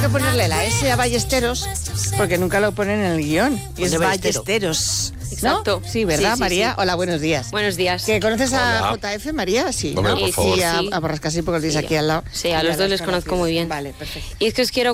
que ponerle la S a Ballesteros porque nunca lo ponen en el guión. Y es Ballesteros. Exacto. ¿No? Sí, ¿verdad, Sí. María? Hola, buenos días. Buenos días. ¿Que conoces a Hola. JF, María? Sí, Hombre, ¿no? por favor. Y a Sí. Borrascasi porque lo tienes Sí. aquí al lado. Sí, a los dos les conozco muy bien. Vale, perfecto. Y es que os quiero